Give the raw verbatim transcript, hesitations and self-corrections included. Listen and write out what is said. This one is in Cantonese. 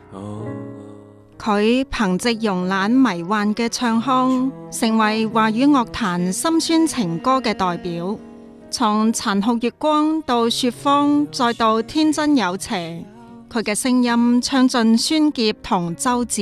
佢憑藉慵懶迷幻嘅唱腔，成為華語樂壇心酸情歌嘅代表。從殘酷月光到雪芳，再到天真有邪，佢嘅聲音唱盡酸澀同周折。